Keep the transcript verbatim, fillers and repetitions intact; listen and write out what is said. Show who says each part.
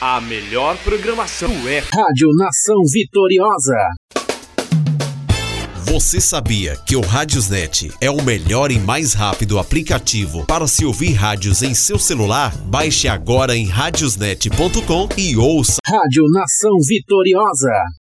Speaker 1: A melhor programação é
Speaker 2: Rádio Nação Vitoriosa.
Speaker 3: Você sabia que o Radiosnet é o melhor e mais rápido aplicativo para se ouvir rádios em seu celular? Baixe agora em radiosnet ponto com e ouça
Speaker 2: Rádio Nação Vitoriosa.